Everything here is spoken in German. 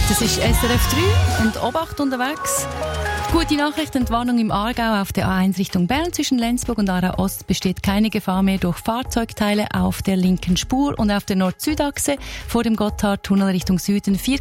Das ist SRF 3 und Obacht unterwegs. Gute Nachricht, Entwarnung im Aargau auf der A1 Richtung Bern. Zwischen Lenzburg und Aarau Ost besteht keine Gefahr mehr durch Fahrzeugteile auf der linken Spur und auf der Nord-Süd-Achse vor dem Gotthardtunnel Richtung Süden 4